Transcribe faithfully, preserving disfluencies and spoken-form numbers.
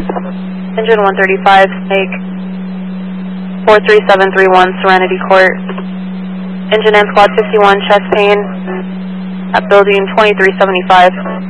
Engine one thirty-five, Snake, four three seven three one, Serenity Court. Engine and Squad fifty-one, chest pain at building twenty-three seventy-five.